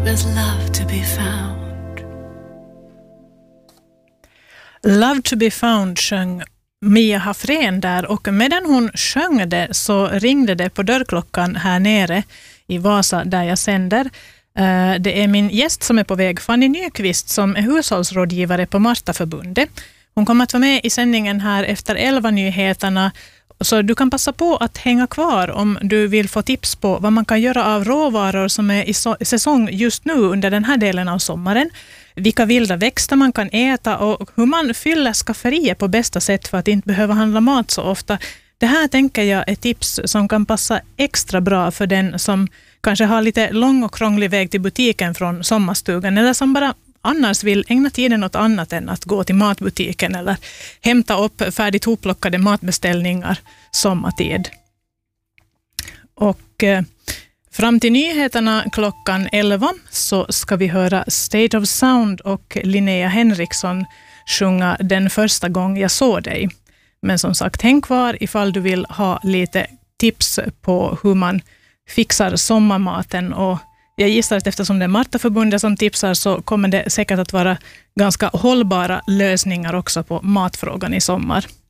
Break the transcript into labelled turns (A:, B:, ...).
A: There's love to be found.
B: Love to be found sjöng Mia Haffrén där, och medan hon sjöng det så ringde det på dörrklockan här nere i Vasa där jag sänder. Det är min gäst som är på väg, Fanny Nyqvist, som är hushållsrådgivare på Martaförbundet. Hon kommer att vara med i sändningen här efter 11-nyheterna, så du kan passa på att hänga kvar om du vill få tips på vad man kan göra av råvaror som är i säsong just nu under den här delen av sommaren. Vilka vilda växter man kan äta och hur man fyller skafferiet på bästa sätt för att inte behöva handla mat så ofta. Det här tänker jag är tips som kan passa extra bra för den som kanske har lite lång och krånglig väg till butiken från sommarstugan, eller som bara annars vill ägna tiden åt annat än att gå till matbutiken eller hämta upp färdigt hopplockade matbeställningar sommartid. Och fram till nyheterna klockan 11 så ska vi höra State of Sound och Linnea Henriksson sjunga Den första gång jag såg dig. Men som sagt, häng kvar ifall du vill ha lite tips på hur man fixar sommarmaten, och jag gissar att eftersom det är Martaförbundet som tipsar så kommer det säkert att vara ganska hållbara lösningar också på matfrågan i sommar.